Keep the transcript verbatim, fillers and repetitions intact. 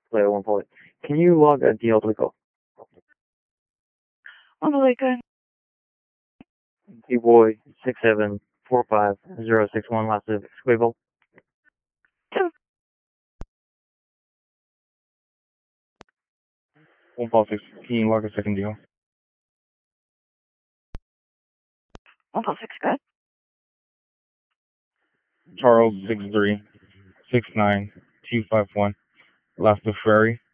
Play one point. Can you log a D L to the call? On the lake, D-Boy six seven four five zero six one, last of Squabble. two. One politics. Can you log a second deal? One call six, good. Charles six three six nine two five one, last of Ferrari.